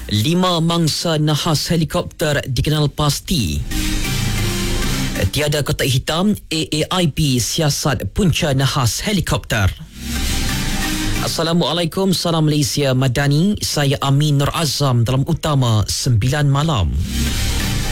5 mangsa nahas helikopter dikenal pasti. Tiada kotak hitam, AAIB siasat punca nahas helikopter. Assalamualaikum, salam Malaysia Madani. Saya Amin Nur Azam dalam Utama 9 Malam.